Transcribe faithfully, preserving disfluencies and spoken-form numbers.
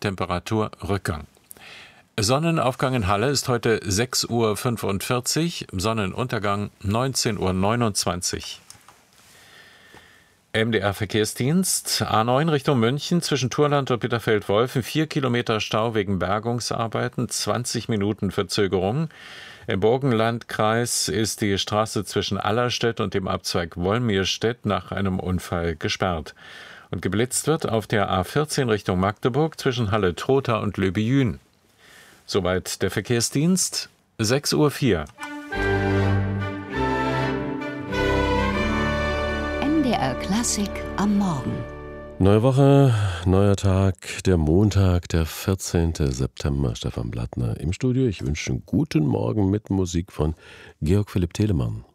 Temperatur Rückgang. Sonnenaufgang in Halle ist heute sechs Uhr fünfundvierzig, Sonnenuntergang neunzehn Uhr neunundzwanzig. M D R-Verkehrsdienst, A neun Richtung München zwischen Thurland und Bitterfeld-Wolfen, vier Kilometer Stau wegen Bergungsarbeiten, zwanzig Minuten Verzögerung. Im Burgenlandkreis ist die Straße zwischen Allerstedt und dem Abzweig Wolmirstedt nach einem Unfall gesperrt. Und geblitzt wird auf der A vierzehn Richtung Magdeburg zwischen Halle-Trotha und Löbejün. Soweit der Verkehrsdienst, sechs Uhr vier. M D R Klassik am Morgen. Neue Woche, neuer Tag, der Montag, der vierzehnten September. Stefan Blattner im Studio. Ich wünsche einen guten Morgen mit Musik von Georg Philipp Telemann.